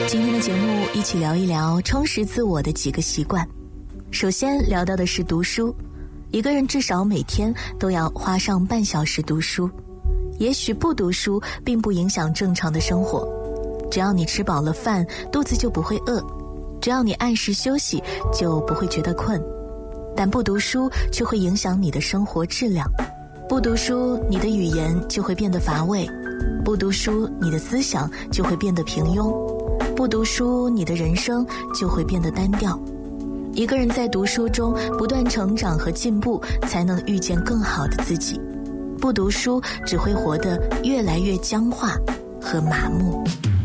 今天的节目一起聊一聊充实自我的几个习惯。首先聊到的是读书，一个人至少每天都要花上半小时读书。也许不读书并不影响正常的生活，只要你吃饱了饭，肚子就不会饿；只要你按时休息，就不会觉得困。但不读书却会影响你的生活质量。不读书，你的语言就会变得乏味；不读书，你的思想就会变得平庸；不读书，你的人生就会变得单调。一个人在读书中不断成长和进步，才能遇见更好的自己。不读书，只会活得越来越僵化和麻木。